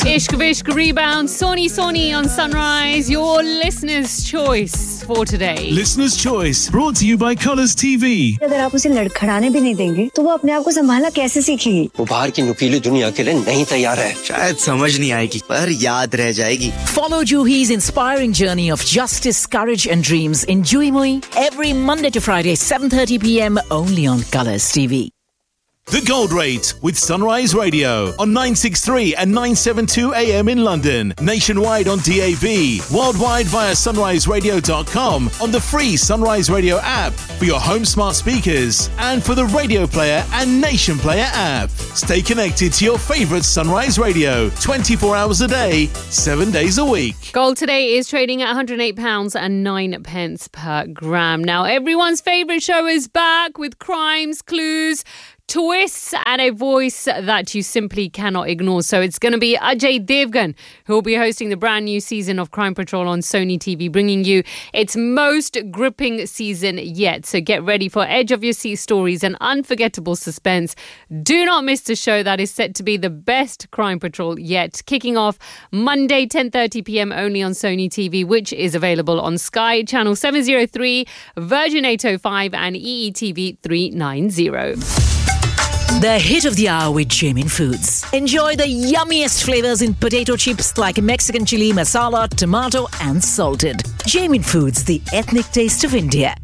Ishq Vishq Rebound, Sony on Sunrise, your listener's choice for today. Listener's choice brought to you by Colours TV. अगर आप उसे लड़खड़ाने भी नहीं देंगे तो वो अपने आप को संभालना कैसे सीखेगी? वो बाहर की नुकीली दुनिया के लिए नहीं तैयार है। शायद समझ नहीं आएगी पर याद रह जाएगी। Follow Juhi's inspiring journey of justice, courage and dreams in Juhi Mui every Monday to Friday 7:30 p.m. only on Colours TV. The Gold Rate with Sunrise Radio on 963 and 972 AM in London, nationwide on DAB, worldwide via sunriseradio.com, on the free Sunrise Radio app for your home smart speakers and for the Radio Player and Nation Player app. Stay connected to your favourite Sunrise Radio 24 hours a day, 7 days a week. Gold today is trading at £108.09 per gram. Now, everyone's favourite show is back with crimes, clues, twists and a voice that you simply cannot ignore. So it's going to be Ajay Devgan who will be hosting the brand new season of Crime Patrol on Sony TV, bringing you its most gripping season yet. So get ready for edge of your seat stories and unforgettable suspense. Do not miss the show that is set to be the best Crime Patrol yet. Kicking off Monday 10:30 p.m. only on Sony TV, which is available on Sky Channel 703, Virgin 805 and EETV 390. The hit of the hour with Jamin Foods. Enjoy the yummiest flavors in potato chips like Mexican chili, masala, tomato and salted. Jamin Foods, the ethnic taste of India.